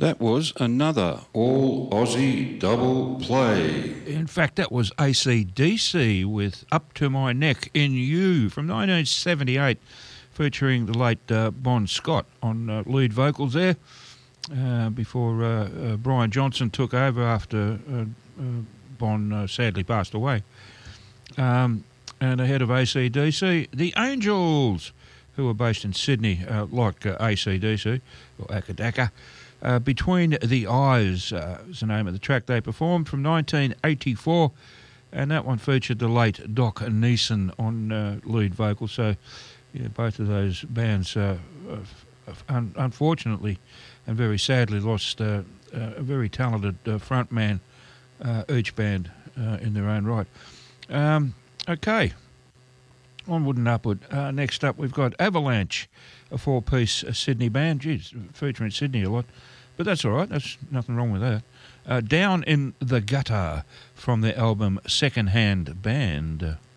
That was another all Aussie double play. In fact, that was AC/DC with Up to My Neck in You from 1978, featuring the late Bon Scott on lead vocals there, before Brian Johnson took over after Bon sadly passed away. And ahead of AC/DC, the Angels, who are based in Sydney, like AC/DC, or Akadaka. Between the Eyes is the name of the track they performed from 1984, and that one featured the late Doc Neeson on lead vocals. So, yeah, both of those bands, unfortunately and very sadly, lost a very talented frontman, each band in their own right. Okay, onward and upward. Next up, we've got Avalanche, a four-piece Sydney band. Geez, featuring Sydney a lot. But that's all right. There's nothing wrong with that. Down in the Gutter from their album Second Hand Band.